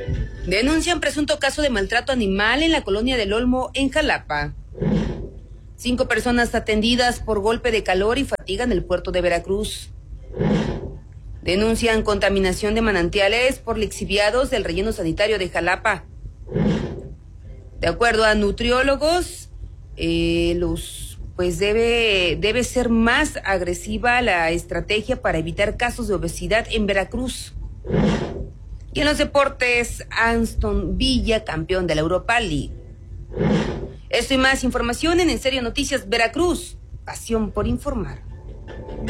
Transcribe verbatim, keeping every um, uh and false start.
Denuncian presunto caso de maltrato animal en la colonia del Olmo, en Jalapa. Cinco personas atendidas por golpe de calor y fatiga en el puerto de Veracruz. Denuncian contaminación de manantiales por lixiviados del relleno sanitario de Jalapa. De acuerdo a nutriólogos, eh, los pues debe, debe ser más agresiva la estrategia para evitar casos de obesidad en Veracruz. Y en los deportes, Aston Villa, campeón de la Europa League. Esto y más información en En Serio Noticias Veracruz. Pasión por informar.